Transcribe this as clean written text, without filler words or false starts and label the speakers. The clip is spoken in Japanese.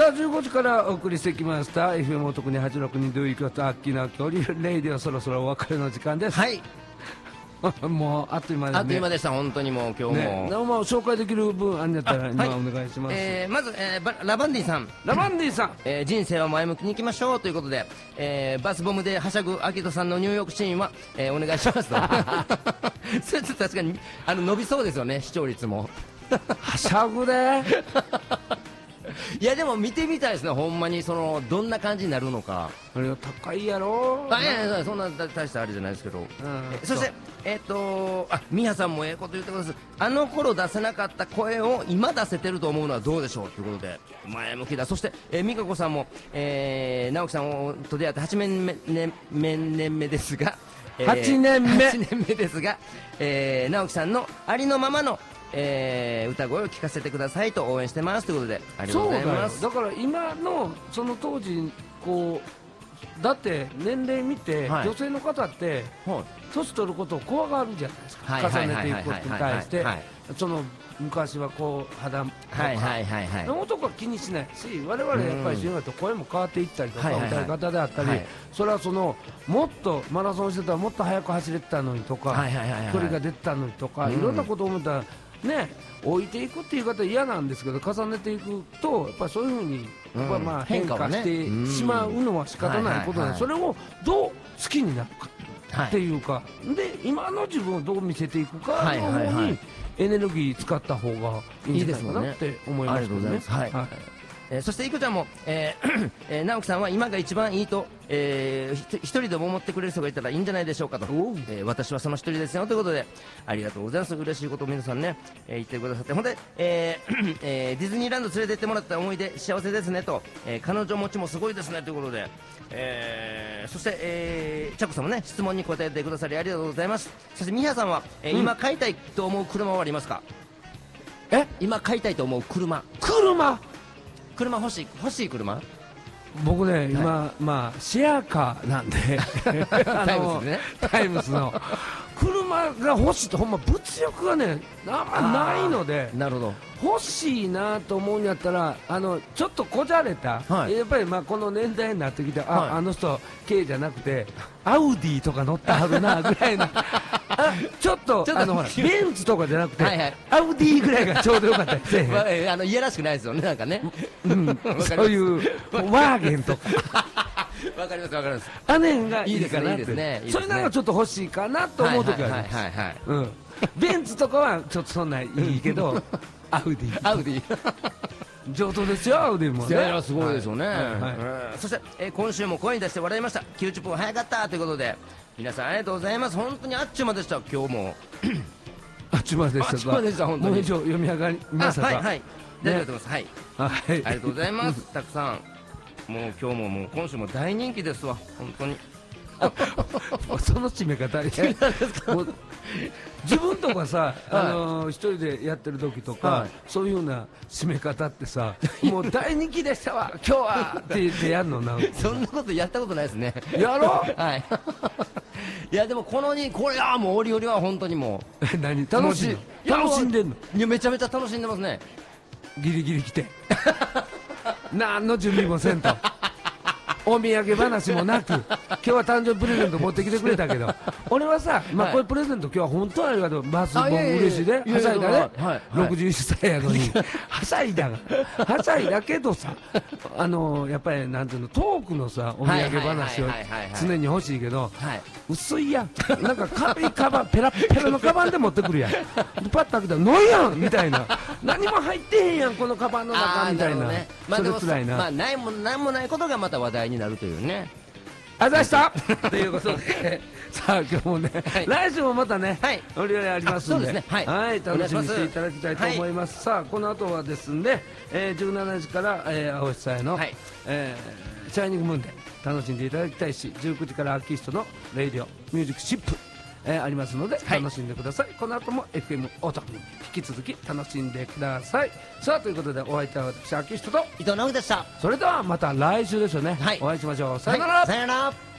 Speaker 1: さあ15時からお送りしてきました FM 男に86人どういうことアッキーな恐竜レイディオ、そろそろお別れの時間です。
Speaker 2: はい
Speaker 1: もうあっという間ですね。
Speaker 2: あっという間でした本当に。もう今日も、
Speaker 1: ね、紹介できる分あんやったら今お願いします。
Speaker 2: まず、ラバンディさん、人生は前向きにいきましょうということで、バスボムではしゃぐアキトさんの入浴シーンは、お願いしますとそれちょっと確かに伸びそうですよね、視聴率も
Speaker 1: はしゃぐで
Speaker 2: いやでも見てみたいですね、ほんまにどんな感じになるのか。
Speaker 1: あれは高いやろ。
Speaker 2: いやそんな大したあれじゃないですけど、そしてミハさんもこと言ってください。あの頃出せなかった声を今出せてると思うのはどうでしょうということで前向きだ。そして、美香子さんも、直樹さんと出会って8年目ですが、
Speaker 1: 8年
Speaker 2: 目ですが、直樹さんのありのままの歌声を聞かせてくださいと応援してますということでありがとうございます。
Speaker 1: だから今のその当時こうだって年齢見て、女性の方って年取ることを怖がるじゃないですか、重ねていくことに対して。その昔はこう肌とか男は気にしないし、我々やっぱり知らないと声も変わっていったりとか、歌い方であったり、それはもっとマラソンしてたらもっと速く走れてたのにとか、距離が出てたのにとか、いろんなことを思ったらね、置いていくっていう方は嫌なんですけど、重ねていくとやっぱりそういうふうに変化してしまうのは仕方ないことで、それをどう好きになるかっていうかで、今の自分をどう見せていくかの方にエネルギー使った方がいいんじゃないかなって思いますね。
Speaker 2: そしていくちゃんも、直樹さんは今が一番いいと、一人でも思ってくれる人がいたらいいんじゃないでしょうかと、私はその一人ですよということでありがとうございます。嬉しいことを皆さんね、言ってくださって、ほんで、ディズニーランド連れて行ってもらった思い出幸せですねと、彼女持ちもすごいですねということで、そして、チャコさんもね質問に答えてくださりありがとうございます。そしてミハさんは、今買いたいと思う車はありますか？今買いたいと思う車欲しい車。
Speaker 1: 僕ね今、シェアカーなんでタイムスの車が欲しいと、ほんま物欲がねあんまないので、欲しいなと思うんやったらちょっとこじゃれた、やっぱりこの年代になってきて、あの人軽じゃなくてアウディとか乗ってはるなぐらいのちょっとベンツとかじゃなくてアウディぐらいがちょうどよかったですね。
Speaker 2: いやらしくないですよね、なんかね、
Speaker 1: そういうワーゲンとか
Speaker 2: わかりますわかります。
Speaker 1: あの辺がいいかなって、それなんかちょっと欲しいかなと思う時はあります。ベンツとかはちょっとそんないいけどアウディ上等ですよ、アウディもね。
Speaker 2: すごいですよね。そして、今週も声に出して笑いました。90分早かったということで皆さんありがとうございます。本当にあっちゅう間でした。今日も
Speaker 1: あっちゅう間でした
Speaker 2: 本当に。
Speaker 1: もう以上読み上がりましたか？
Speaker 2: はい、大丈夫です。はい、ありがとうございます。たくさんもう今日も今週も大人気ですわ本当に。
Speaker 1: その締め方自分とかさ、一人でやってる時とか、そういうような締め方ってさ、もう大人気でしたわ今日はって言ってやるのな。
Speaker 2: そんなことやったことないですね。
Speaker 1: やろう。
Speaker 2: いやでもこれはもう折々は本当にも
Speaker 1: う何楽しんでんの？
Speaker 2: いやめちゃめちゃ楽しんでますね。
Speaker 1: ギリギリ来て何の準備もせんとお土産話もなく、今日は誕生日プレゼント持ってきてくれたけど、俺はさ、これプレゼント今日は本当はありがとう、バスボム嬉しいで、はしゃいだね、61歳やのに、はしゃいだけどさ、やっぱりなんていうの、トークのさ、お土産話を常に欲しいけど、薄いやん、なんか軽いカバン、ペラペラのカバンで持ってくるやん、パッと開けたら、なんやんみたいな、何も入ってへんやん、このカバンの中みたいな、それつらいな。
Speaker 2: ないもないことがまた話題になるというね。
Speaker 1: あざしたということで、さあ今日もね、来週もまたね、お料理ありますんで、楽しみにしていただきたいと思います。さあこの後はですね、17時から青石さんへのシャイニングムーンで楽しんでいただきたいし、19時からアーティストのレイディオミュージックシップありますので楽しんでください。この後も FM オタクに引き続き楽しんでください。さあということでお相手は私アーティストと
Speaker 2: 伊藤直樹でした。
Speaker 1: それではまた来週ですよね、お会いしましょう。さよなら。
Speaker 2: さよなら。